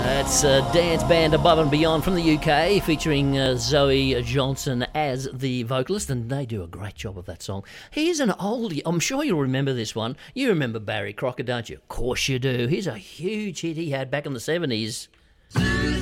It's a dance band Above and Beyond from the UK featuring Zoe Johnson as the vocalist, and they do a great job of that song. Here's an oldie. I'm sure you'll remember this one. You remember Barry Crocker, don't you? Of course you do. Here's a huge hit he had back in the 70s.